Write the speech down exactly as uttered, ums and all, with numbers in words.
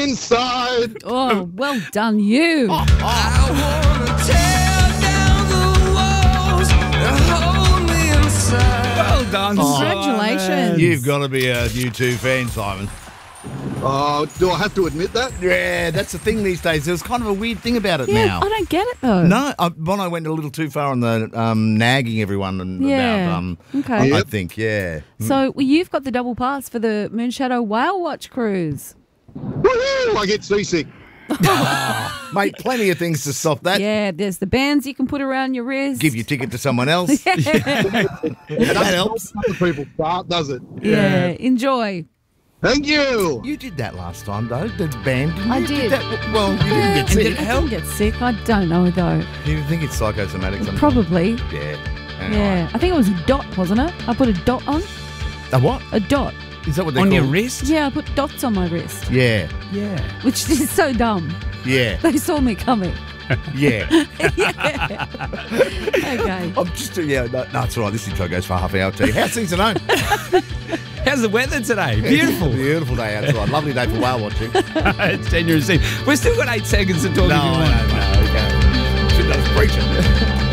inside. Oh, well done, you. I wanna tear down the walls and hold me inside. Well done, Congratulations. Simon. You've got to be a U two fan, Simon. Oh, do I have to admit that? Yeah, that's the thing these days. There's kind of a weird thing about it Yeah, now. I don't get it, though. No, I, Bono went a little too far on the um, nagging everyone and Yeah. about. Um, Okay. I, I Yep. think, yeah. So well, you've got the double pass for the Moonshadow Whale Watch cruise. Woohoo! I get seasick. Mate, plenty of things to stop that. Yeah, there's the bands you can put around your wrist. Give your ticket to someone else. That helps. Other people start, does it? Yeah, enjoy. Thank you. You did that last time, though. The band. Didn't I you? did. that. Well, you didn't get Yeah, sick. I didn't get sick. I don't know, though. You think it's psychosomatic sometimes? Probably. Yeah. Anyway. Yeah. I think it was a dot, wasn't it? I put a dot on. A what? A dot. Is that what they On call your wrist? Yeah, I put dots on my wrist, Yeah. Yeah. which is so dumb. Yeah. They saw me coming. Yeah. Okay. I'm just, yeah, no, no, it's all right. This intro goes for half an hour too. How's things at home? How's the weather today? Beautiful. Beautiful day outside. Lovely day for whale watching. It's January. We've still got eight seconds to talk No, if you want. no, no, okay. Shouldn't have preaching.